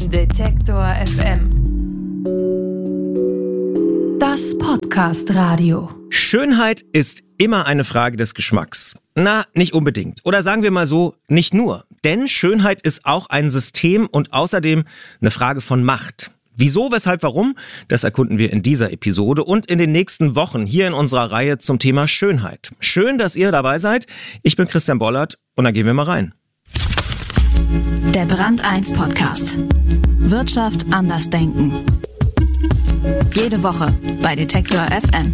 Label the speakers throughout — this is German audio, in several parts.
Speaker 1: Detektor FM. Das Podcast-Radio.
Speaker 2: Schönheit ist immer eine Frage des Geschmacks. Na, nicht unbedingt. Oder sagen wir mal so, nicht nur. Denn Schönheit ist auch ein System und außerdem eine Frage von Macht. Wieso, weshalb, warum? Das erkunden wir in dieser Episode und in den nächsten Wochen hier in unserer Reihe zum Thema Schönheit. Schön, dass ihr dabei seid. Ich bin Christian Bollert und dann gehen wir mal rein.
Speaker 3: Der Brand 1 Podcast. Wirtschaft anders denken. Jede Woche bei Detektor FM.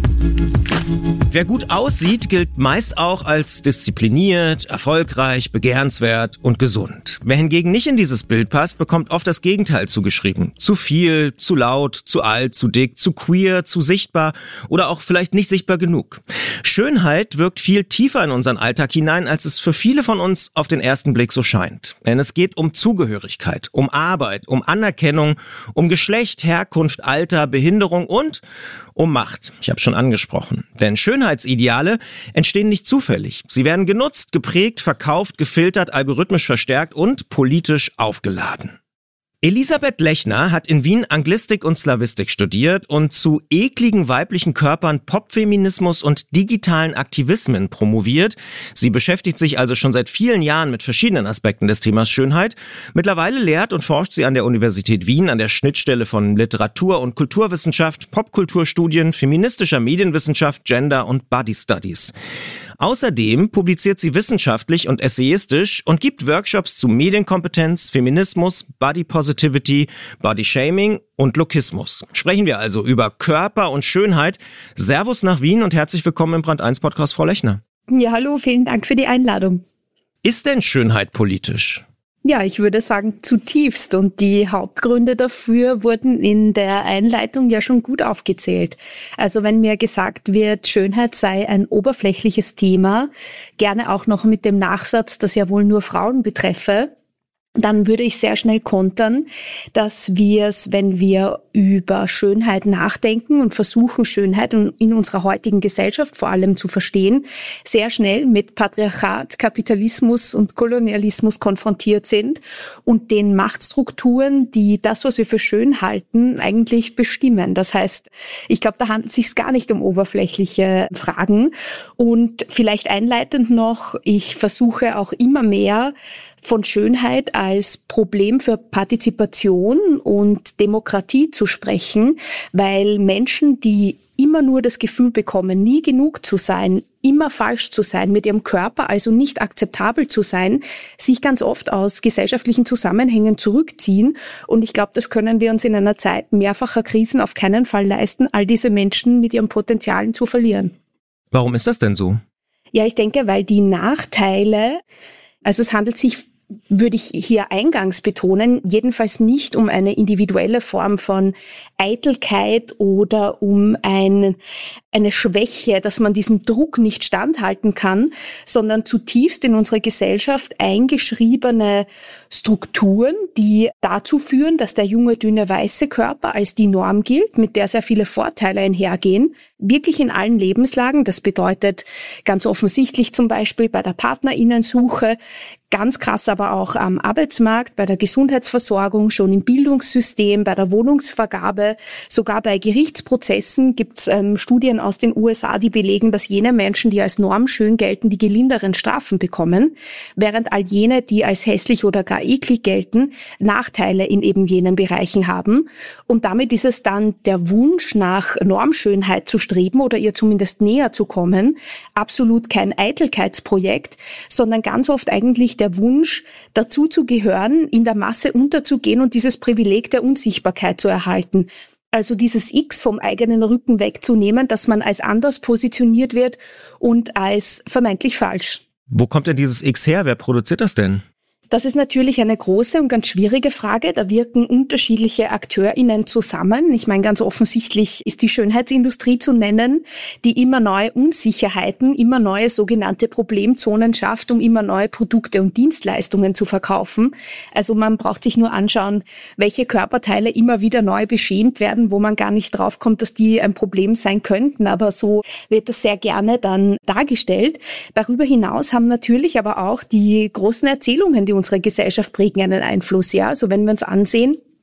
Speaker 2: Wer gut aussieht, gilt meist auch als diszipliniert, erfolgreich, begehrenswert und gesund. Wer hingegen nicht in dieses Bild passt, bekommt oft das Gegenteil zugeschrieben. Zu viel, zu laut, zu alt, zu dick, zu queer, zu sichtbar oder auch vielleicht nicht sichtbar genug. Schönheit wirkt viel tiefer in unseren Alltag hinein, als es für viele von uns auf den ersten Blick so scheint. Denn es geht um Zugehörigkeit, um Arbeit, um Anerkennung, um Geschlecht, Herkunft, Alter, Behinderung und um Macht. Ich habe schon angesprochen. Denn Schönheitsideale entstehen nicht zufällig. Sie werden genutzt, geprägt, verkauft, gefiltert, algorithmisch verstärkt und politisch aufgeladen. Elisabeth Lechner hat in Wien Anglistik und Slawistik studiert und zu ekligen weiblichen Körpern, Popfeminismus und digitalen Aktivismen promoviert. Sie beschäftigt sich also schon seit vielen Jahren mit verschiedenen Aspekten des Themas Schönheit. Mittlerweile lehrt und forscht sie an der Universität Wien an der Schnittstelle von Literatur- und Kulturwissenschaft, Popkulturstudien, feministischer Medienwissenschaft, Gender und Body Studies. Außerdem publiziert sie wissenschaftlich und essayistisch und gibt Workshops zu Medienkompetenz, Feminismus, Body Positivity, Body Shaming und Lookismus. Sprechen wir also über Körper und Schönheit. Servus nach Wien und herzlich willkommen im Brand 1 Podcast, Frau Lechner.
Speaker 4: Ja, hallo, vielen Dank für die Einladung.
Speaker 2: Ist denn Schönheit politisch?
Speaker 4: Ja, ich würde sagen zutiefst, und die Hauptgründe dafür wurden in der Einleitung ja schon gut aufgezählt. Also wenn mir gesagt wird, Schönheit sei ein oberflächliches Thema, gerne auch noch mit dem Nachsatz, das ja wohl nur Frauen betreffe, dann würde ich sehr schnell kontern, dass wir es, wenn wir über Schönheit nachdenken und versuchen, Schönheit in unserer heutigen Gesellschaft vor allem zu verstehen, sehr schnell mit Patriarchat, Kapitalismus und Kolonialismus konfrontiert sind und den Machtstrukturen, die das, was wir für schön halten, eigentlich bestimmen. Das heißt, ich glaube, da handelt es sich gar nicht um oberflächliche Fragen. Und vielleicht einleitend noch, ich versuche auch immer mehr von Schönheit als Problem für Partizipation und Demokratie zu sprechen, weil Menschen, die immer nur das Gefühl bekommen, nie genug zu sein, immer falsch zu sein, mit ihrem Körper also nicht akzeptabel zu sein, sich ganz oft aus gesellschaftlichen Zusammenhängen zurückziehen. Und ich glaube, das können wir uns in einer Zeit mehrfacher Krisen auf keinen Fall leisten, all diese Menschen mit ihren Potenzialen zu verlieren.
Speaker 2: Warum ist das denn so?
Speaker 4: Ja, ich denke, weil die Nachteile, also es handelt sich, würde ich hier eingangs betonen, jedenfalls nicht um eine individuelle Form von Eitelkeit oder um eine Schwäche, dass man diesem Druck nicht standhalten kann, sondern zutiefst in unsere Gesellschaft eingeschriebene Strukturen, die dazu führen, dass der junge, dünne, weiße Körper als die Norm gilt, mit der sehr viele Vorteile einhergehen, wirklich in allen Lebenslagen. Das bedeutet ganz offensichtlich zum Beispiel bei der PartnerInnensuche, ganz krass aber auch am Arbeitsmarkt, bei der Gesundheitsversorgung, schon im Bildungssystem, bei der Wohnungsvergabe, sogar bei Gerichtsprozessen gibt es Studien aus den USA, die belegen, dass jene Menschen, die als normschön gelten, die gelinderen Strafen bekommen, während all jene, die als hässlich oder gar eklig gelten, Nachteile in eben jenen Bereichen haben. Und damit ist es dann der Wunsch nach Normschönheit zu streben oder ihr zumindest näher zu kommen, absolut kein Eitelkeitsprojekt, sondern ganz oft eigentlich der Wunsch, dazu zu gehören, in der Masse unterzugehen und dieses Privileg der Unsichtbarkeit zu erhalten. Also dieses X vom eigenen Rücken wegzunehmen, dass man als anders positioniert wird und als vermeintlich falsch.
Speaker 2: Wo kommt denn dieses X her? Wer produziert das denn?
Speaker 4: Das ist natürlich eine große und ganz schwierige Frage. Da wirken unterschiedliche AkteurInnen zusammen. Ich meine, ganz offensichtlich ist die Schönheitsindustrie zu nennen, die immer neue Unsicherheiten, immer neue sogenannte Problemzonen schafft, um immer neue Produkte und Dienstleistungen zu verkaufen. Also man braucht sich nur anschauen, welche Körperteile immer wieder neu beschämt werden, wo man gar nicht draufkommt, dass die ein Problem sein könnten. Aber so wird das sehr gerne dann dargestellt. Darüber hinaus haben natürlich aber auch die großen Erzählungen, die unsere Gesellschaft prägen, einen Einfluss. Ja, also wenn wir uns ansehen,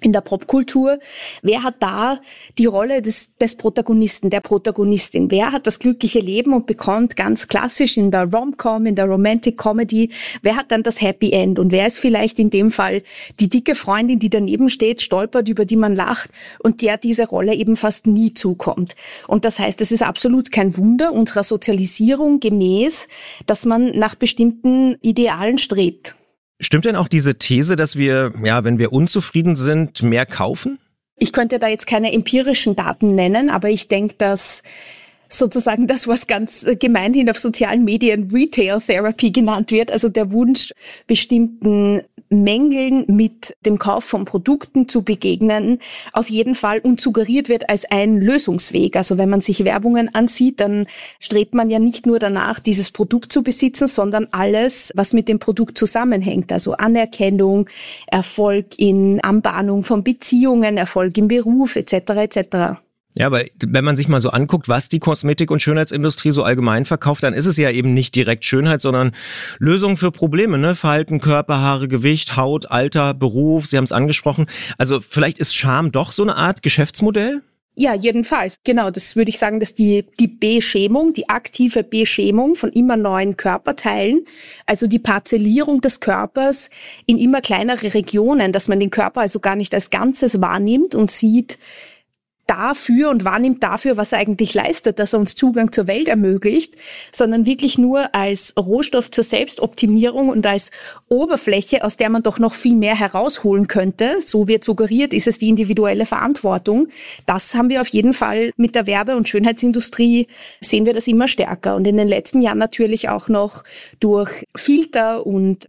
Speaker 4: in der Popkultur, wer hat da die Rolle des Protagonisten, der Protagonistin? Wer hat das glückliche Leben und bekommt ganz klassisch in der Rom-Com, in der Romantic Comedy, wer hat dann das Happy End? Und wer ist vielleicht in dem Fall die dicke Freundin, die daneben steht, stolpert, über die man lacht und der diese Rolle eben fast nie zukommt? Und das heißt, es ist absolut kein Wunder unserer Sozialisierung gemäß, dass man nach bestimmten Idealen strebt.
Speaker 2: Stimmt denn auch diese These, dass wir, wenn wir unzufrieden sind, mehr kaufen?
Speaker 4: Ich könnte da jetzt keine empirischen Daten nennen, aber ich denke, dass sozusagen das, was ganz gemeinhin auf sozialen Medien Retail Therapy genannt wird, also der Wunsch, bestimmten Mängeln mit dem Kauf von Produkten zu begegnen, auf jeden Fall und suggeriert wird als ein Lösungsweg. Also wenn man sich Werbungen ansieht, dann strebt man ja nicht nur danach, dieses Produkt zu besitzen, sondern alles, was mit dem Produkt zusammenhängt. Also Anerkennung, Erfolg in Anbahnung von Beziehungen, Erfolg im Beruf etc. etc.
Speaker 2: Ja, aber wenn man sich mal so anguckt, was die Kosmetik- und Schönheitsindustrie so allgemein verkauft, dann ist es ja eben nicht direkt Schönheit, sondern Lösungen für Probleme, ne? Verhalten, Körper, Haare, Gewicht, Haut, Alter, Beruf, Sie haben es angesprochen. Also vielleicht ist Charme doch so eine Art Geschäftsmodell?
Speaker 4: Ja, jedenfalls. Genau, das würde ich sagen, dass die Beschämung, die aktive Beschämung von immer neuen Körperteilen, also die Parzellierung des Körpers in immer kleinere Regionen, dass man den Körper also gar nicht als Ganzes wahrnimmt und sieht, dafür und wahrnimmt dafür, was er eigentlich leistet, dass er uns Zugang zur Welt ermöglicht, sondern wirklich nur als Rohstoff zur Selbstoptimierung und als Oberfläche, aus der man doch noch viel mehr herausholen könnte. So wird suggeriert, ist es die individuelle Verantwortung. Das haben wir auf jeden Fall mit der Werbe- und Schönheitsindustrie, sehen wir das immer stärker. Und in den letzten Jahren natürlich auch noch durch Filter und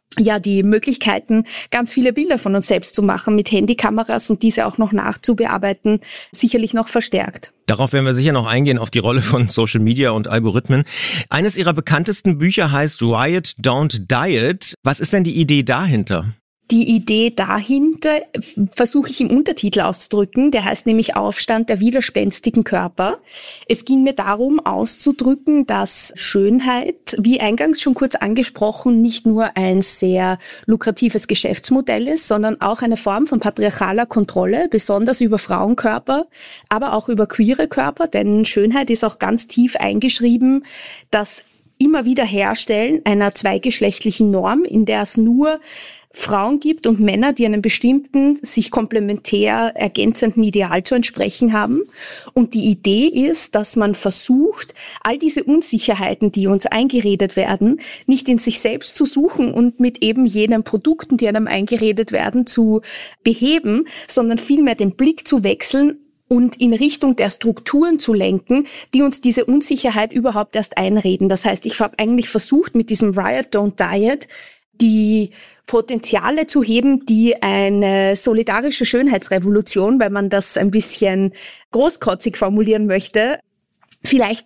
Speaker 4: die Möglichkeiten, ganz viele Bilder von uns selbst zu machen mit Handykameras und diese auch noch nachzubearbeiten, sicherlich noch verstärkt.
Speaker 2: Darauf werden wir sicher noch eingehen, auf die Rolle von Social Media und Algorithmen. Eines Ihrer bekanntesten Bücher heißt Riot, Don't Diet. Was ist denn die Idee dahinter?
Speaker 4: Die Idee dahinter versuche ich im Untertitel auszudrücken. Der heißt nämlich Aufstand der widerspenstigen Körper. Es ging mir darum auszudrücken, dass Schönheit, wie eingangs schon kurz angesprochen, nicht nur ein sehr lukratives Geschäftsmodell ist, sondern auch eine Form von patriarchaler Kontrolle, besonders über Frauenkörper, aber auch über queere Körper. Denn Schönheit ist auch ganz tief eingeschrieben, dass immer wieder Herstellen einer zweigeschlechtlichen Norm, in der es nur Frauen gibt und Männer, die einem bestimmten, sich komplementär ergänzenden Ideal zu entsprechen haben. Und die Idee ist, dass man versucht, all diese Unsicherheiten, die uns eingeredet werden, nicht in sich selbst zu suchen und mit eben jenen Produkten, die einem eingeredet werden, zu beheben, sondern vielmehr den Blick zu wechseln und in Richtung der Strukturen zu lenken, die uns diese Unsicherheit überhaupt erst einreden. Das heißt, ich habe eigentlich versucht, mit diesem Riot, Don't Diet die Potenziale zu heben, die eine solidarische Schönheitsrevolution, wenn man das ein bisschen großkotzig formulieren möchte, vielleicht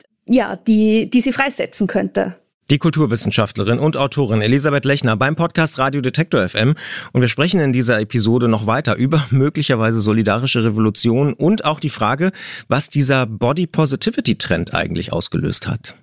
Speaker 4: die sie freisetzen könnte.
Speaker 2: Die Kulturwissenschaftlerin und Autorin Elisabeth Lechner beim Podcast Radio Detektor FM. Und wir sprechen in dieser Episode noch weiter über möglicherweise solidarische Revolution und auch die Frage, was dieser Body Positivity Trend eigentlich ausgelöst hat.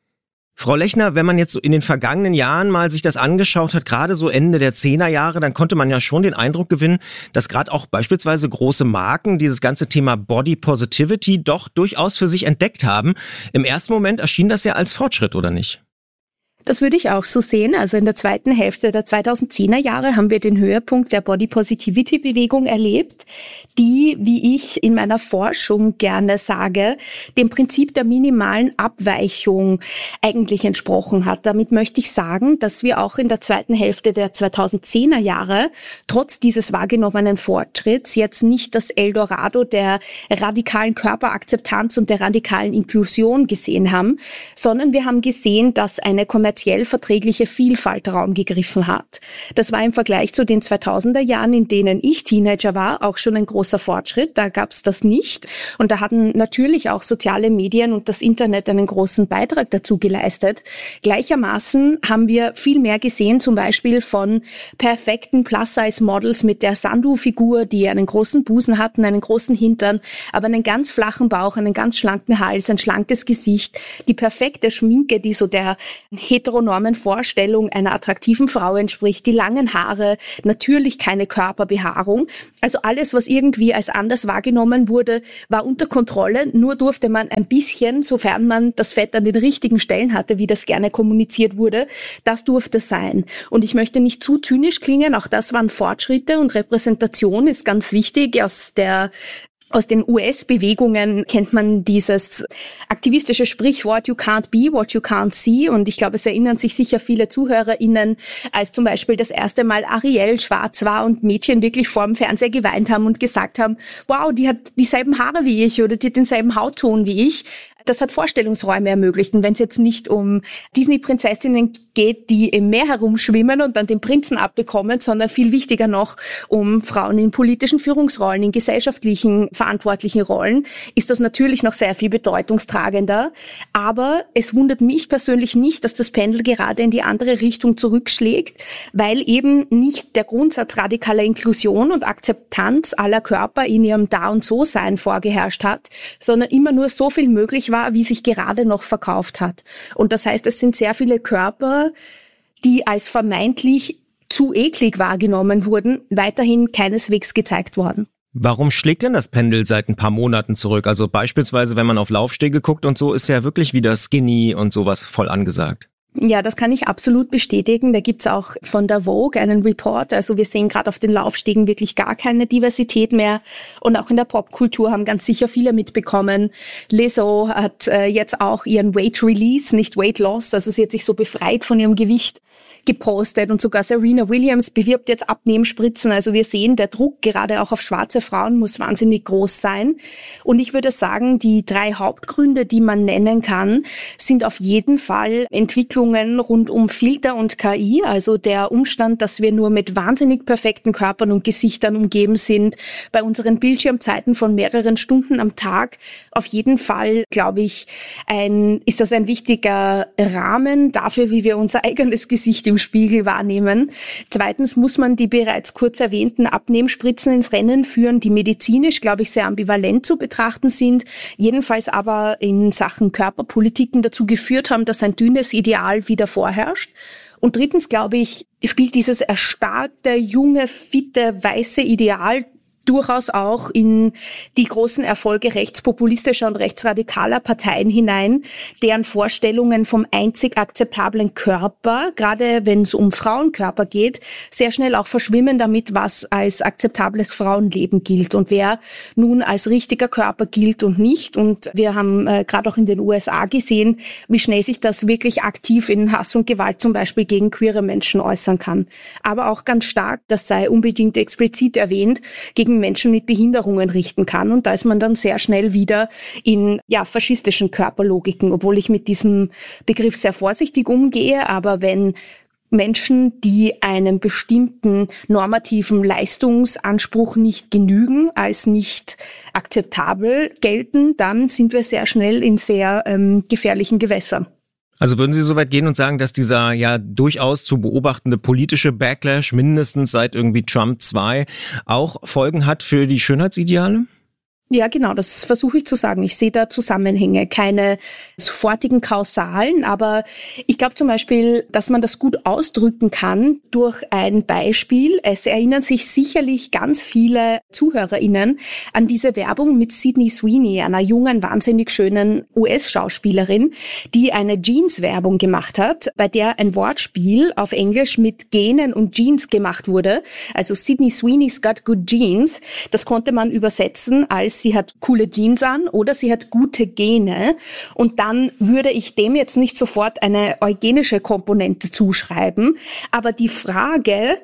Speaker 2: Frau Lechner, wenn man jetzt so in den vergangenen Jahren mal sich das angeschaut hat, gerade so Ende der 10er Jahre, dann konnte man ja schon den Eindruck gewinnen, dass gerade auch beispielsweise große Marken dieses ganze Thema Body Positivity doch durchaus für sich entdeckt haben. Im ersten Moment erschien das ja als Fortschritt, oder nicht?
Speaker 4: Das würde ich auch so sehen. Also in der zweiten Hälfte der 2010er Jahre haben wir den Höhepunkt der Body Positivity Bewegung erlebt, die, wie ich in meiner Forschung gerne sage, dem Prinzip der minimalen Abweichung eigentlich entsprochen hat. Damit möchte ich sagen, dass wir auch in der zweiten Hälfte der 2010er Jahre trotz dieses wahrgenommenen Fortschritts jetzt nicht das Eldorado der radikalen Körperakzeptanz und der radikalen Inklusion gesehen haben, sondern wir haben gesehen, dass eine kommerziell verträgliche Vielfalt Raum gegriffen hat. Das war im Vergleich zu den 2000er Jahren, in denen ich Teenager war, auch schon ein großer Fortschritt. Da gab es das nicht. Und da hatten natürlich auch soziale Medien und das Internet einen großen Beitrag dazu geleistet. Gleichermaßen haben wir viel mehr gesehen, zum Beispiel von perfekten Plus-Size-Models mit der Sandu-Figur, die einen großen Busen hatten, einen großen Hintern, aber einen ganz flachen Bauch, einen ganz schlanken Hals, ein schlankes Gesicht, die perfekte Schminke, die so der heteronormen Vorstellung einer attraktiven Frau entspricht, die langen Haare, natürlich keine Körperbehaarung. Also alles, was irgendwie als anders wahrgenommen wurde, war unter Kontrolle. Nur durfte man ein bisschen, sofern man das Fett an den richtigen Stellen hatte, wie das gerne kommuniziert wurde, das durfte sein. Und ich möchte nicht zu zynisch klingen, auch das waren Fortschritte und Repräsentation ist ganz wichtig. Aus den US-Bewegungen kennt man dieses aktivistische Sprichwort, you can't be what you can't see. Und ich glaube, es erinnern sich sicher viele ZuhörerInnen, als zum Beispiel das erste Mal Ariel schwarz war und Mädchen wirklich vor dem Fernseher geweint haben und gesagt haben, wow, die hat dieselben Haare wie ich oder die hat denselben Hautton wie ich. Das hat Vorstellungsräume ermöglicht. Und wenn es jetzt nicht um Disney-Prinzessinnen geht, die im Meer herumschwimmen und dann den Prinzen abbekommen, sondern viel wichtiger noch um Frauen in politischen Führungsrollen, in gesellschaftlichen, verantwortlichen Rollen, ist das natürlich noch sehr viel bedeutungstragender. Aber es wundert mich persönlich nicht, dass das Pendel gerade in die andere Richtung zurückschlägt, weil eben nicht der Grundsatz radikaler Inklusion und Akzeptanz aller Körper in ihrem Da- und So-Sein vorgeherrscht hat, sondern immer nur so viel möglich war, wie sich gerade noch verkauft hat. Und das heißt, es sind sehr viele Körper, die als vermeintlich zu eklig wahrgenommen wurden, weiterhin keineswegs gezeigt worden.
Speaker 2: Warum schlägt denn das Pendel seit ein paar Monaten zurück? Also beispielsweise, wenn man auf Laufstege guckt und so, ist ja wirklich wieder Skinny und sowas voll angesagt.
Speaker 4: Ja, das kann ich absolut bestätigen. Da gibt's auch von der Vogue einen Report. Also wir sehen gerade auf den Laufstegen wirklich gar keine Diversität mehr. Und auch in der Popkultur haben ganz sicher viele mitbekommen. Lizzo hat jetzt auch ihren Weight Release, nicht Weight Loss. Also sie hat sich so befreit von ihrem Gewicht gepostet und sogar Serena Williams bewirbt jetzt Abnehmspritzen. Also wir sehen, der Druck gerade auch auf schwarze Frauen muss wahnsinnig groß sein. Und ich würde sagen, die 3 Hauptgründe, die man nennen kann, sind auf jeden Fall Entwicklungen rund um Filter und KI. Also der Umstand, dass wir nur mit wahnsinnig perfekten Körpern und Gesichtern umgeben sind, bei unseren Bildschirmzeiten von mehreren Stunden am Tag. Auf jeden Fall, glaube ich, ist das ein wichtiger Rahmen dafür, wie wir unser eigenes Gesicht im Spiegel wahrnehmen. Zweitens muss man die bereits kurz erwähnten Abnehmspritzen ins Rennen führen, die medizinisch, glaube ich, sehr ambivalent zu betrachten sind, jedenfalls aber in Sachen Körperpolitiken dazu geführt haben, dass ein dünnes Ideal wieder vorherrscht. Und drittens, glaube ich, spielt dieses erstarkte, junge, fitte, weiße Ideal durchaus auch in die großen Erfolge rechtspopulistischer und rechtsradikaler Parteien hinein, deren Vorstellungen vom einzig akzeptablen Körper, gerade wenn es um Frauenkörper geht, sehr schnell auch verschwimmen damit, was als akzeptables Frauenleben gilt und wer nun als richtiger Körper gilt und nicht. Und wir haben gerade auch in den USA gesehen, wie schnell sich das wirklich aktiv in Hass und Gewalt zum Beispiel gegen queere Menschen äußern kann. Aber auch ganz stark, das sei unbedingt explizit erwähnt, gegen Menschen mit Behinderungen richten kann. Und da ist man dann sehr schnell wieder in faschistischen Körperlogiken, obwohl ich mit diesem Begriff sehr vorsichtig umgehe. Aber wenn Menschen, die einem bestimmten normativen Leistungsanspruch nicht genügen, als nicht akzeptabel gelten, dann sind wir sehr schnell in sehr gefährlichen Gewässern.
Speaker 2: Also würden Sie so weit gehen und sagen, dass dieser ja durchaus zu beobachtende politische Backlash mindestens seit irgendwie Trump 2 auch Folgen hat für die Schönheitsideale?
Speaker 4: Ja, genau, das versuche ich zu sagen. Ich sehe da Zusammenhänge, keine sofortigen Kausalen, aber ich glaube zum Beispiel, dass man das gut ausdrücken kann durch ein Beispiel. Es erinnern sich sicherlich ganz viele ZuhörerInnen an diese Werbung mit Sydney Sweeney, einer jungen, wahnsinnig schönen US-Schauspielerin, die eine Jeans-Werbung gemacht hat, bei der ein Wortspiel auf Englisch mit Genen und Jeans gemacht wurde. Also Sydney Sweeney's got good jeans. Das konnte man übersetzen als sie hat coole Jeans an oder sie hat gute Gene. Und dann würde ich dem jetzt nicht sofort eine eugenische Komponente zuschreiben. Aber die Frage,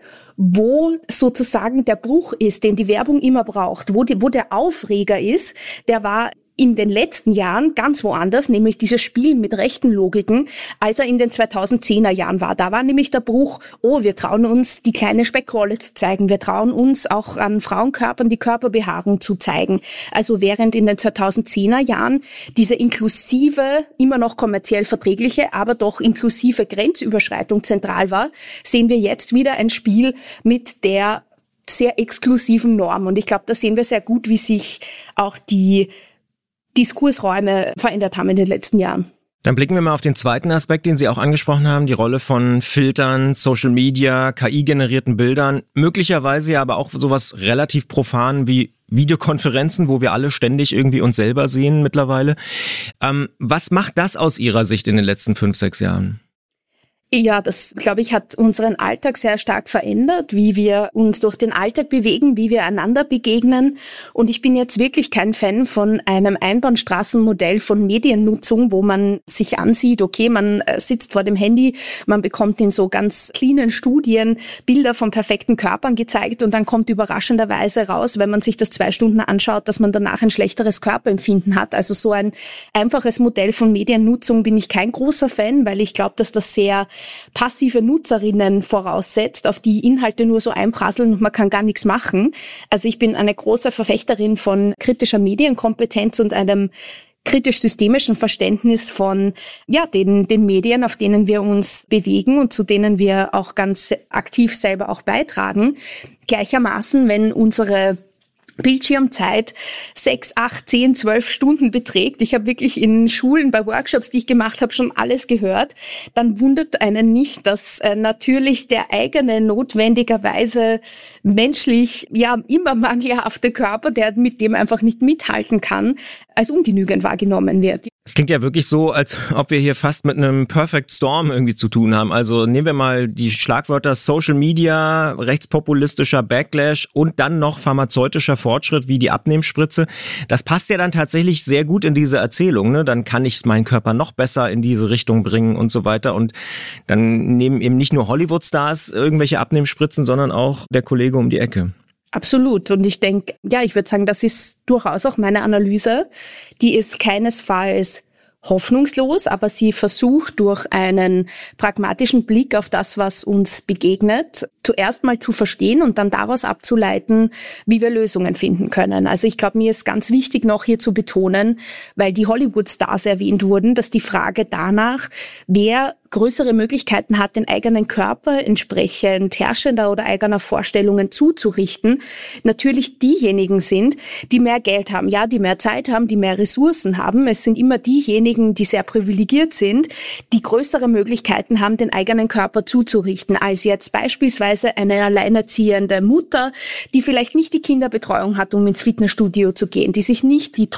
Speaker 4: wo sozusagen der Bruch ist, den die Werbung immer braucht, wo der Aufreger ist, der war in den letzten Jahren ganz woanders, nämlich dieses Spiel mit rechten Logiken, als er in den 2010er Jahren war. Da war nämlich der Bruch, wir trauen uns, die kleine Speckrolle zu zeigen. Wir trauen uns auch an Frauenkörpern die Körperbehaarung zu zeigen. Also während in den 2010er Jahren diese inklusive, immer noch kommerziell verträgliche, aber doch inklusive Grenzüberschreitung zentral war, sehen wir jetzt wieder ein Spiel mit der sehr exklusiven Norm. Und ich glaube, da sehen wir sehr gut, wie sich auch die Diskursräume verändert haben in den letzten Jahren.
Speaker 2: Dann blicken wir mal auf den zweiten Aspekt, den Sie auch angesprochen haben, die Rolle von Filtern, Social Media, KI-generierten Bildern, möglicherweise ja aber auch sowas relativ profan wie Videokonferenzen, wo wir alle ständig irgendwie uns selber sehen mittlerweile. Was macht das aus Ihrer Sicht in den letzten 5-6 Jahren?
Speaker 4: Ja, das, glaube ich, hat unseren Alltag sehr stark verändert, wie wir uns durch den Alltag bewegen, wie wir einander begegnen. Und ich bin jetzt wirklich kein Fan von einem Einbahnstraßenmodell von Mediennutzung, wo man sich ansieht, okay, man sitzt vor dem Handy, man bekommt in so ganz cleanen Studien Bilder von perfekten Körpern gezeigt und dann kommt überraschenderweise raus, wenn man sich das 2 Stunden anschaut, dass man danach ein schlechteres Körperempfinden hat. Also so ein einfaches Modell von Mediennutzung bin ich kein großer Fan, weil ich glaube, dass das sehr passive Nutzerinnen voraussetzt, auf die Inhalte nur so einprasseln und man kann gar nichts machen. Also ich bin eine große Verfechterin von kritischer Medienkompetenz und einem kritisch-systemischen Verständnis von den Medien, auf denen wir uns bewegen und zu denen wir auch ganz aktiv selber auch beitragen. Gleichermaßen, wenn unsere Bildschirmzeit 6, 8, 10, 12 Stunden beträgt. Ich habe wirklich in Schulen, bei Workshops, die ich gemacht habe, schon alles gehört. Dann wundert einen nicht, dass natürlich der eigene notwendigerweise menschlich immer mangelhafte Körper, der mit dem einfach nicht mithalten kann, als ungenügend wahrgenommen wird.
Speaker 2: Es klingt ja wirklich so, als ob wir hier fast mit einem Perfect Storm irgendwie zu tun haben. Also nehmen wir mal die Schlagwörter Social Media, rechtspopulistischer Backlash und dann noch pharmazeutischer Fortschritt wie die Abnehmspritze. Das passt ja dann tatsächlich sehr gut in diese Erzählung, ne? Dann kann ich meinen Körper noch besser in diese Richtung bringen und so weiter. Und dann nehmen eben nicht nur Hollywood-Stars irgendwelche Abnehmspritzen, sondern auch der Kollege um die Ecke.
Speaker 4: Absolut. Und ich denke, ich würde sagen, das ist durchaus auch meine Analyse. Die ist keinesfalls hoffnungslos, aber sie versucht durch einen pragmatischen Blick auf das, was uns begegnet, zuerst mal zu verstehen und dann daraus abzuleiten, wie wir Lösungen finden können. Also ich glaube, mir ist ganz wichtig noch hier zu betonen, weil die Hollywood-Stars erwähnt wurden, dass die Frage danach, wer größere Möglichkeiten hat, den eigenen Körper entsprechend herrschender oder eigener Vorstellungen zuzurichten, natürlich diejenigen sind, die mehr Geld haben, die mehr Zeit haben, die mehr Ressourcen haben. Es sind immer diejenigen, die sehr privilegiert sind, die größere Möglichkeiten haben, den eigenen Körper zuzurichten, als jetzt beispielsweise eine alleinerziehende Mutter, die vielleicht nicht die Kinderbetreuung hat, um ins Fitnessstudio zu gehen, die sich nicht die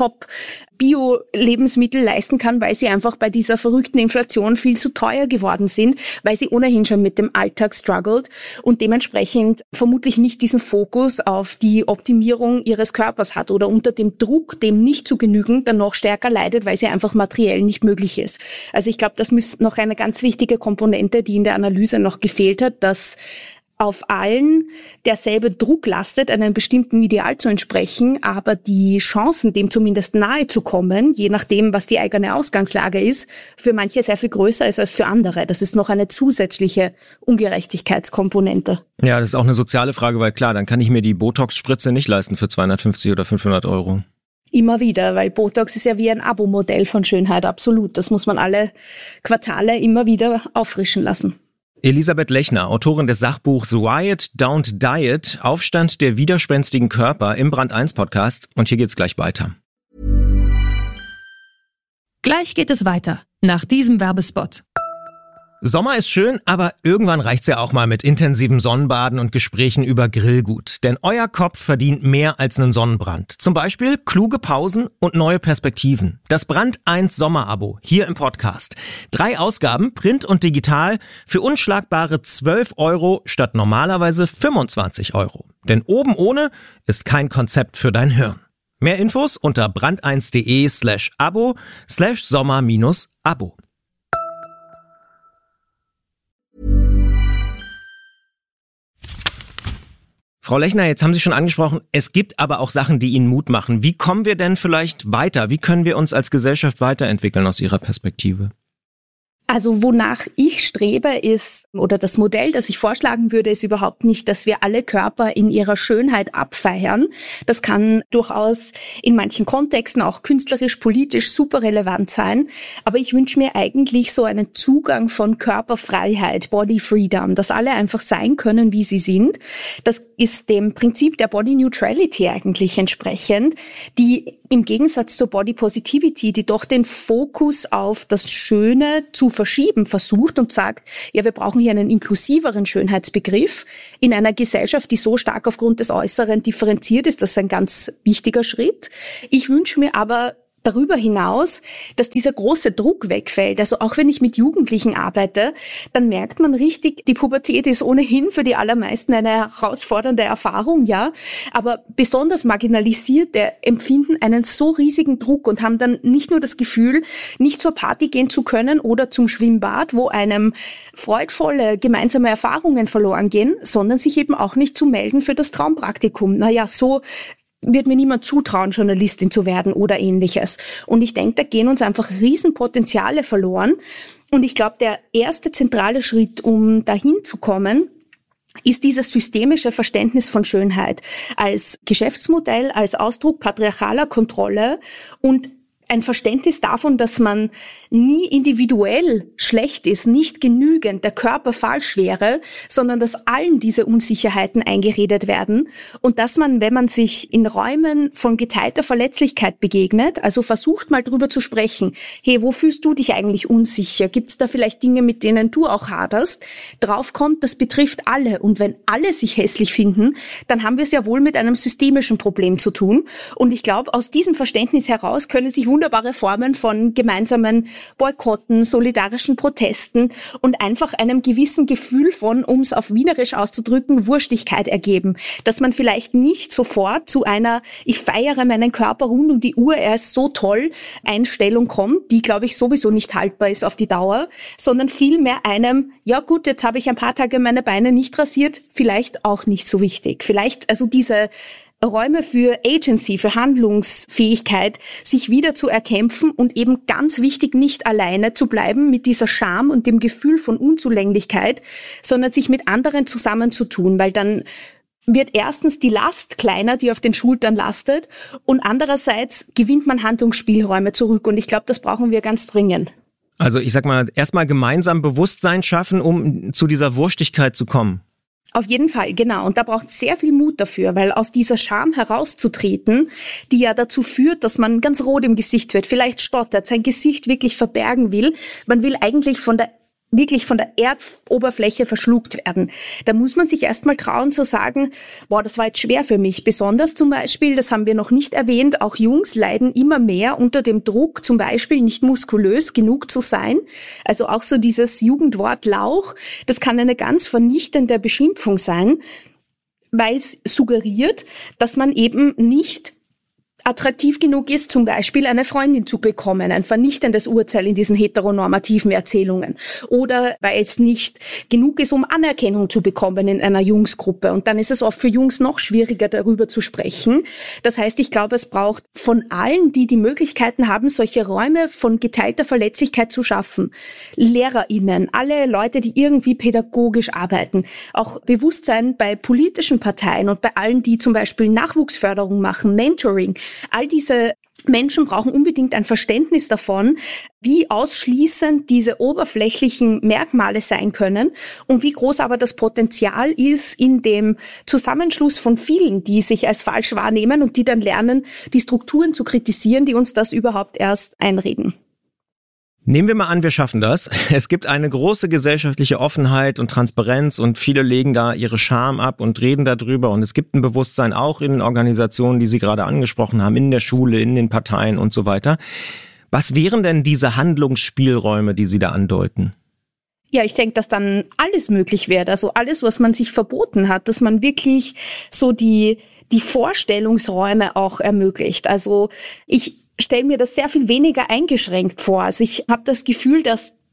Speaker 4: Bio-Lebensmittel leisten kann, weil sie einfach bei dieser verrückten Inflation viel zu teuer geworden sind, weil sie ohnehin schon mit dem Alltag struggelt und dementsprechend vermutlich nicht diesen Fokus auf die Optimierung ihres Körpers hat oder unter dem Druck, dem nicht zu genügen, dann noch stärker leidet, weil sie einfach materiell nicht möglich ist. Also ich glaube, das ist noch eine ganz wichtige Komponente, die in der Analyse noch gefehlt hat, dass auf allen derselbe Druck lastet, einem bestimmten Ideal zu entsprechen, aber die Chancen, dem zumindest nahe zu kommen, je nachdem, was die eigene Ausgangslage ist, für manche sehr viel größer ist als für andere. Das ist noch eine zusätzliche Ungerechtigkeitskomponente.
Speaker 2: Ja, das ist auch eine soziale Frage, weil klar, dann kann ich mir die Botox-Spritze nicht leisten für 250 oder 500 Euro.
Speaker 4: Immer wieder, weil Botox ist ja wie ein Abo-Modell von Schönheit, absolut. Das muss man alle Quartale immer wieder auffrischen lassen.
Speaker 2: Elisabeth Lechner, Autorin des Sachbuchs Riot Don't Diet, Aufstand der widerspenstigen Körper im Brand 1 Podcast. Und hier geht's gleich weiter.
Speaker 1: Gleich geht es weiter, nach diesem Werbespot.
Speaker 2: Sommer ist schön, aber irgendwann reicht's ja auch mal mit intensivem Sonnenbaden und Gesprächen über Grillgut. Denn euer Kopf verdient mehr als einen Sonnenbrand. Zum Beispiel kluge Pausen und neue Perspektiven. Das Brand 1 Sommerabo hier im Podcast. 3 Ausgaben, Print und digital, für unschlagbare 12 Euro statt normalerweise 25 Euro. Denn oben ohne ist kein Konzept für dein Hirn. Mehr Infos unter brand1.de/abo/sommer-abo. Frau Lechner, jetzt haben Sie schon angesprochen, es gibt aber auch Sachen, die Ihnen Mut machen. Wie kommen wir denn vielleicht weiter? Wie können wir uns als Gesellschaft weiterentwickeln aus Ihrer Perspektive?
Speaker 4: Also wonach ich strebe ist, oder das Modell, das ich vorschlagen würde, ist überhaupt nicht, dass wir alle Körper in ihrer Schönheit abfeiern. Das kann durchaus in manchen Kontexten auch künstlerisch, politisch super relevant sein. Aber ich wünsche mir eigentlich so einen Zugang von Körperfreiheit, Body Freedom, dass alle einfach sein können, wie sie sind. Das ist dem Prinzip der Body Neutrality eigentlich entsprechend, die im Gegensatz zur Body Positivity, die doch den Fokus auf das Schöne zu verschieben versucht und sagt, ja, wir brauchen hier einen inklusiveren Schönheitsbegriff in einer Gesellschaft, die so stark aufgrund des Äußeren differenziert ist. Das ist ein ganz wichtiger Schritt. Ich wünsche mir aber darüber hinaus, dass dieser große Druck wegfällt. Also auch wenn ich mit Jugendlichen arbeite, dann merkt man richtig, die Pubertät ist ohnehin für die allermeisten eine herausfordernde Erfahrung, ja. Aber besonders Marginalisierte empfinden einen so riesigen Druck und haben dann nicht nur das Gefühl, nicht zur Party gehen zu können oder zum Schwimmbad, wo einem freudvolle gemeinsame Erfahrungen verloren gehen, sondern sich eben auch nicht zu melden für das Traumpraktikum. Naja, so wird mir niemand zutrauen, Journalistin zu werden oder Ähnliches. Und ich denke, da gehen uns einfach Riesenpotenziale verloren. Und ich glaube, der erste zentrale Schritt, um dahin zu kommen, ist dieses systemische Verständnis von Schönheit als Geschäftsmodell, als Ausdruck patriarchaler Kontrolle und ein Verständnis davon, dass man nie individuell schlecht ist, nicht genügend, der Körper falsch wäre, sondern dass allen diese Unsicherheiten eingeredet werden und dass man, wenn man sich in Räumen von geteilter Verletzlichkeit begegnet, also versucht mal drüber zu sprechen, hey, wo fühlst du dich eigentlich unsicher? Gibt es da vielleicht Dinge, mit denen du auch haderst? Draufkommt, das betrifft alle und wenn alle sich hässlich finden, dann haben wir es ja wohl mit einem systemischen Problem zu tun und ich glaube, aus diesem Verständnis heraus können sich wunderbare Formen von gemeinsamen Boykotten, solidarischen Protesten und einfach einem gewissen Gefühl von, um es auf Wienerisch auszudrücken, Wurstigkeit ergeben. Dass man vielleicht nicht sofort zu einer, ich feiere meinen Körper rund um die Uhr, er ist so toll, Einstellung kommt, die, glaube ich, sowieso nicht haltbar ist auf die Dauer, sondern vielmehr einem, ja gut, jetzt habe ich ein paar Tage meine Beine nicht rasiert, vielleicht auch nicht so wichtig. Vielleicht, also diese Räume für Agency, für Handlungsfähigkeit, sich wieder zu erkämpfen und eben ganz wichtig, nicht alleine zu bleiben mit dieser Scham und dem Gefühl von Unzulänglichkeit, sondern sich mit anderen zusammenzutun, weil dann wird erstens die Last kleiner, die auf den Schultern lastet und andererseits gewinnt man Handlungsspielräume zurück und ich glaube, das brauchen wir ganz dringend.
Speaker 2: Also ich sag mal, erstmal gemeinsam Bewusstsein schaffen, um zu dieser Wurstigkeit zu kommen.
Speaker 4: Auf jeden Fall, genau. Und da braucht es sehr viel Mut dafür, weil aus dieser Scham herauszutreten, die ja dazu führt, dass man ganz rot im Gesicht wird, vielleicht stottert, sein Gesicht wirklich verbergen will. Man will eigentlich von der Erdoberfläche verschluckt werden. Da muss man sich erstmal trauen zu sagen, boah, das war jetzt schwer für mich. Besonders zum Beispiel, das haben wir noch nicht erwähnt, auch Jungs leiden immer mehr unter dem Druck, zum Beispiel nicht muskulös genug zu sein. Also auch so dieses Jugendwort Lauch, das kann eine ganz vernichtende Beschimpfung sein, weil es suggeriert, dass man eben nicht attraktiv genug ist, zum Beispiel eine Freundin zu bekommen, ein vernichtendes Urteil in diesen heteronormativen Erzählungen. Oder weil es nicht genug ist, um Anerkennung zu bekommen in einer Jungsgruppe. Und dann ist es oft für Jungs noch schwieriger, darüber zu sprechen. Das heißt, ich glaube, es braucht von allen, die die Möglichkeiten haben, solche Räume von geteilter Verletzlichkeit zu schaffen. LehrerInnen, alle Leute, die irgendwie pädagogisch arbeiten. Auch Bewusstsein bei politischen Parteien und bei allen, die zum Beispiel Nachwuchsförderung machen, Mentoring. All diese Menschen brauchen unbedingt ein Verständnis davon, wie ausschließend diese oberflächlichen Merkmale sein können und wie groß aber das Potenzial ist in dem Zusammenschluss von vielen, die sich als falsch wahrnehmen und die dann lernen, die Strukturen zu kritisieren, die uns das überhaupt erst einreden.
Speaker 2: Nehmen wir mal an, wir schaffen das. Es gibt eine große gesellschaftliche Offenheit und Transparenz und viele legen da ihre Scham ab und reden darüber und es gibt ein Bewusstsein auch in den Organisationen, die Sie gerade angesprochen haben, in der Schule, in den Parteien und so weiter. Was wären denn diese Handlungsspielräume, die Sie da andeuten?
Speaker 4: Ja, ich denke, dass dann alles möglich wäre. Also alles, was man sich verboten hat, dass man wirklich so die Vorstellungsräume auch ermöglicht. Also ich stelle mir das sehr viel weniger eingeschränkt vor. Also ich habe das Gefühl, dass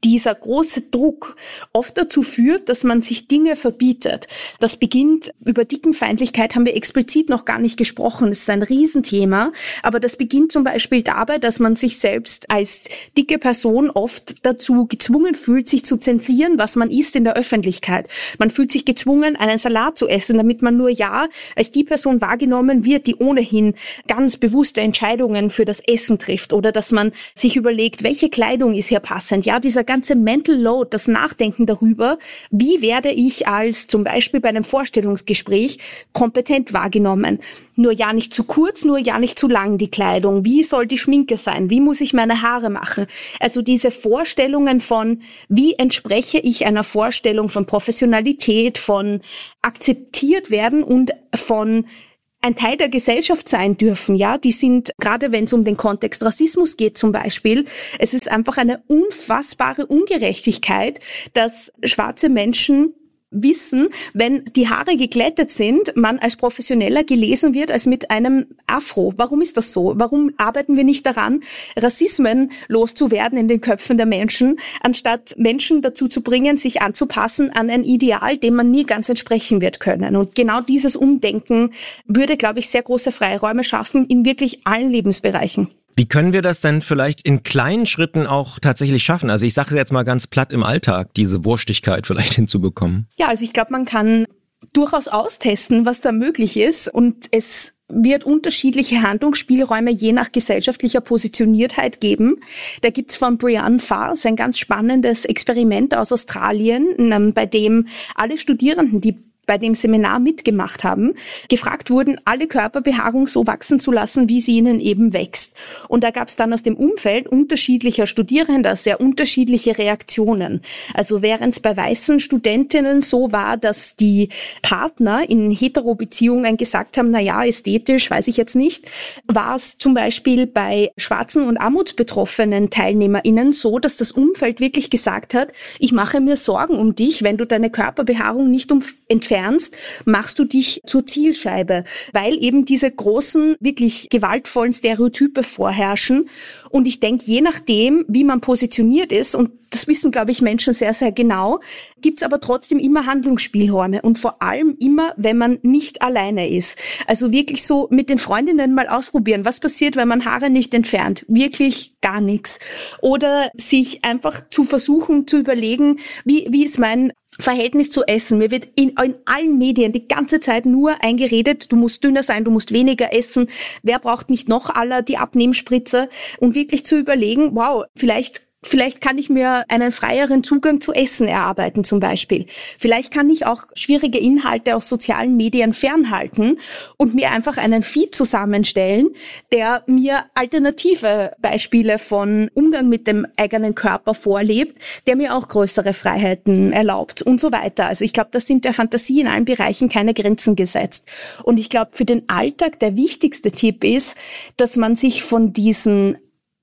Speaker 4: dieser große Druck oft dazu führt, dass man sich Dinge verbietet. Das beginnt, über Dickenfeindlichkeit haben wir explizit noch gar nicht gesprochen, das ist ein Riesenthema, aber das beginnt zum Beispiel dabei, dass man sich selbst als dicke Person oft dazu gezwungen fühlt, sich zu zensieren, was man isst in der Öffentlichkeit. Man fühlt sich gezwungen, einen Salat zu essen, damit man nur als die Person wahrgenommen wird, die ohnehin ganz bewusste Entscheidungen für das Essen trifft, oder dass man sich überlegt, welche Kleidung ist hier passend. Ja, dieser ganze Mental Load, das Nachdenken darüber, wie werde ich als zum Beispiel bei einem Vorstellungsgespräch kompetent wahrgenommen. Nur ja nicht zu kurz, nur ja nicht zu lang die Kleidung. Wie soll die Schminke sein? Wie muss ich meine Haare machen? Also diese Vorstellungen von, wie entspreche ich einer Vorstellung von Professionalität, von akzeptiert werden und von ein Teil der Gesellschaft sein dürfen, ja, die sind, gerade wenn es um den Kontext Rassismus geht zum Beispiel, es ist einfach eine unfassbare Ungerechtigkeit, dass schwarze Menschen wissen, wenn die Haare geglättet sind, man als Professioneller gelesen wird als mit einem Afro. Warum ist das so? Warum arbeiten wir nicht daran, Rassismen loszuwerden in den Köpfen der Menschen, anstatt Menschen dazu zu bringen, sich anzupassen an ein Ideal, dem man nie ganz entsprechen wird können? Und genau dieses Umdenken würde, glaube ich, sehr große Freiräume schaffen in wirklich allen Lebensbereichen.
Speaker 2: Wie können wir das denn vielleicht in kleinen Schritten auch tatsächlich schaffen? Also ich sage es jetzt mal ganz platt, im Alltag diese Wurstigkeit vielleicht hinzubekommen.
Speaker 4: Ja, also ich glaube, man kann durchaus austesten, was da möglich ist, und es wird unterschiedliche Handlungsspielräume je nach gesellschaftlicher Positioniertheit geben. Da gibt's von Brianne Fars ein ganz spannendes Experiment aus Australien, bei dem alle Studierenden, die bei dem Seminar mitgemacht haben, gefragt wurden, alle Körperbehaarung so wachsen zu lassen, wie sie ihnen eben wächst. Und da gab es dann aus dem Umfeld unterschiedlicher Studierender sehr unterschiedliche Reaktionen. Also während es bei weißen Studentinnen so war, dass die Partner in Hetero-Beziehungen gesagt haben, naja, ästhetisch, weiß ich jetzt nicht, war es zum Beispiel bei schwarzen und armutsbetroffenen TeilnehmerInnen so, dass das Umfeld wirklich gesagt hat, ich mache mir Sorgen um dich, wenn du deine Körperbehaarung nicht entfernst, machst du dich zur Zielscheibe, weil eben diese großen, wirklich gewaltvollen Stereotype vorherrschen. Und ich denke, je nachdem, wie man positioniert ist, und das wissen, glaube ich, Menschen sehr, sehr genau, gibt's aber trotzdem immer Handlungsspielräume, und vor allem immer, wenn man nicht alleine ist. Also wirklich so mit den Freundinnen mal ausprobieren, was passiert, wenn man Haare nicht entfernt? Wirklich gar nichts. Oder sich einfach zu versuchen zu überlegen, wie ist mein Verhältnis zu Essen. Mir wird in allen Medien die ganze Zeit nur eingeredet, du musst dünner sein, du musst weniger essen. Wer braucht nicht noch die Abnehmspritze? Und wirklich zu überlegen, wow, vielleicht kann ich mir einen freieren Zugang zu Essen erarbeiten zum Beispiel. Vielleicht kann ich auch schwierige Inhalte aus sozialen Medien fernhalten und mir einfach einen Feed zusammenstellen, der mir alternative Beispiele von Umgang mit dem eigenen Körper vorlebt, der mir auch größere Freiheiten erlaubt und so weiter. Also ich glaube, das sind der Fantasie in allen Bereichen keine Grenzen gesetzt. Und ich glaube, für den Alltag der wichtigste Tipp ist, dass man sich von diesen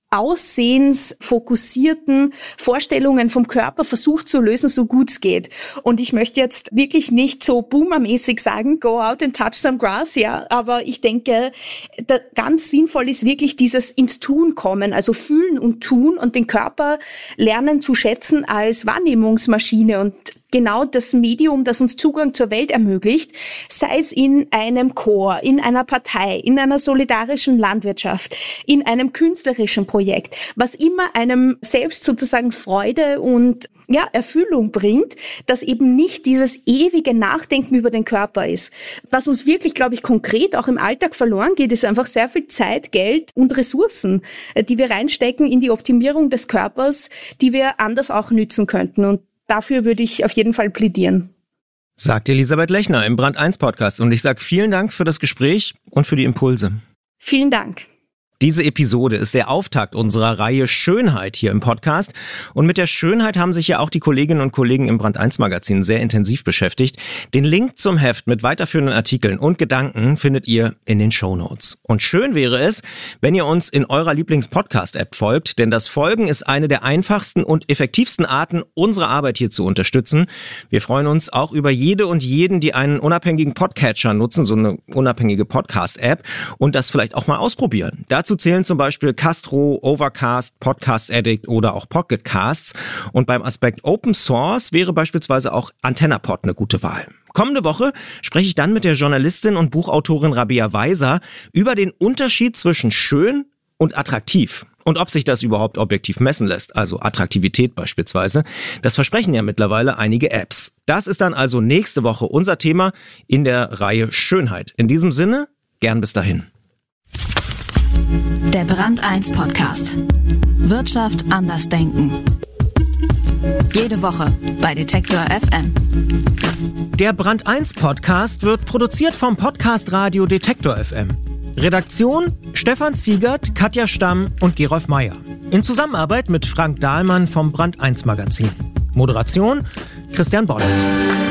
Speaker 4: aussehensfokussierten Vorstellungen vom Körper versucht zu lösen, so gut es geht. Und ich möchte jetzt wirklich nicht so boomermäßig sagen, go out and touch some grass, ja, aber ich denke, ganz sinnvoll ist wirklich dieses ins Tun kommen, also fühlen und tun und den Körper lernen zu schätzen als Wahrnehmungsmaschine und genau das Medium, das uns Zugang zur Welt ermöglicht, sei es in einem Chor, in einer Partei, in einer solidarischen Landwirtschaft, in einem künstlerischen Projekt, was immer einem selbst sozusagen Freude und Erfüllung bringt, dass eben nicht dieses ewige Nachdenken über den Körper ist. Was uns wirklich, glaube ich, konkret auch im Alltag verloren geht, ist einfach sehr viel Zeit, Geld und Ressourcen, die wir reinstecken in die Optimierung des Körpers, die wir anders auch nützen könnten. Und dafür würde ich auf jeden Fall plädieren.
Speaker 2: Sagt Elisabeth Lechner im Brand 1 Podcast. Und ich sage vielen Dank für das Gespräch und für die Impulse.
Speaker 4: Vielen Dank.
Speaker 2: Diese Episode ist der Auftakt unserer Reihe Schönheit hier im Podcast. Und mit der Schönheit haben sich ja auch die Kolleginnen und Kollegen im Brand 1 Magazin sehr intensiv beschäftigt. Den Link zum Heft mit weiterführenden Artikeln und Gedanken findet ihr in den Shownotes. Und schön wäre es, wenn ihr uns in eurer Lieblings-Podcast-App folgt, denn das Folgen ist eine der einfachsten und effektivsten Arten, unsere Arbeit hier zu unterstützen. Wir freuen uns auch über jede und jeden, die einen unabhängigen Podcatcher nutzen, so eine unabhängige Podcast-App, und das vielleicht auch mal ausprobieren. Dazu Dazu zählen zum Beispiel Castro, Overcast, Podcast Addict oder auch Pocket Casts. Und beim Aspekt Open Source wäre beispielsweise auch AntennaPod eine gute Wahl. Kommende Woche spreche ich dann mit der Journalistin und Buchautorin Rabea Weiser über den Unterschied zwischen schön und attraktiv. Und ob sich das überhaupt objektiv messen lässt, also Attraktivität beispielsweise. Das versprechen ja mittlerweile einige Apps. Das ist dann also nächste Woche unser Thema in der Reihe Schönheit. In diesem Sinne, gern bis dahin.
Speaker 3: Der Brand 1 Podcast. Wirtschaft anders denken. Jede Woche bei Detektor FM.
Speaker 2: Der Brand 1 Podcast wird produziert vom Podcast Radio Detektor FM. Redaktion Stefan Ziegert, Katja Stamm und Gerolf Meyer. In Zusammenarbeit mit Frank Dahlmann vom Brand 1 Magazin. Moderation Christian Bollert.